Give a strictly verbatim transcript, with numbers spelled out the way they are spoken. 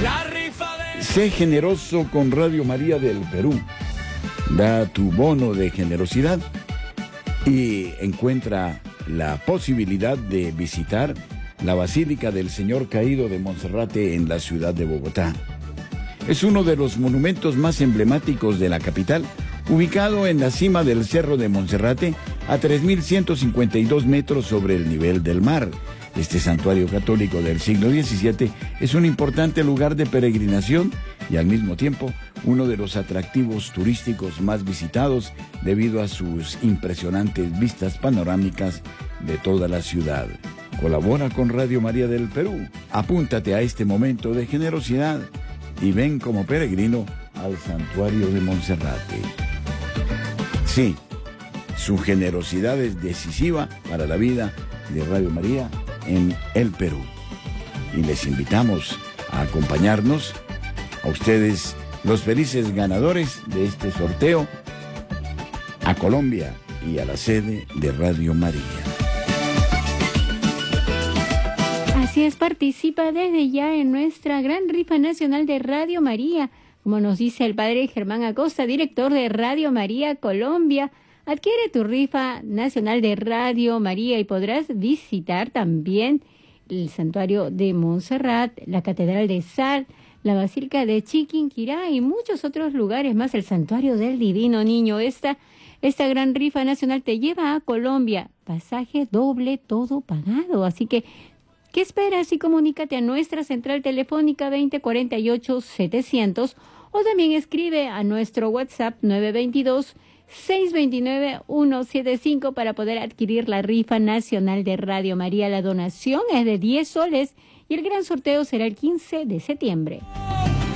La rifa de... Sé generoso con Radio María del Perú. Da tu bono de generosidad y encuentra la posibilidad de visitar la Basílica del Señor Caído de Monserrate en la ciudad de Bogotá. Es uno de los monumentos más emblemáticos de la capital, ubicado en la cima del Cerro de Monserrate, a tres mil ciento cincuenta y dos metros sobre el nivel del mar. Este santuario católico del siglo diecisiete es un importante lugar de peregrinación y al mismo tiempo uno de los atractivos turísticos más visitados debido a sus impresionantes vistas panorámicas de toda la ciudad. Colabora con Radio María del Perú. Apúntate a este momento de generosidad y ven como peregrino al santuario de Monserrate. Sí, su generosidad es decisiva para la vida de Radio María en el Perú. Y les invitamos a acompañarnos, a ustedes, los felices ganadores de este sorteo, a Colombia y a la sede de Radio María. Así es, participa desde ya en nuestra gran rifa nacional de Radio María. Como nos dice el padre Germán Acosta, director de Radio María Colombia, adquiere tu rifa nacional de Radio María y podrás visitar también el santuario de Montserrat, la Catedral de Sal, la Basílica de Chiquinquirá y muchos otros lugares más, el Santuario del Divino Niño. Esta, esta gran rifa nacional te lleva a Colombia, pasaje doble, todo pagado. Así que, ¿qué esperas? Y comunícate a nuestra central telefónica veinte cuarenta y ocho setecientos o también escribe a nuestro WhatsApp nueve dos dos, seis dos nueve, uno siete cinco para poder adquirir la rifa nacional de Radio María. La donación es de diez soles y el gran sorteo será el quince de septiembre.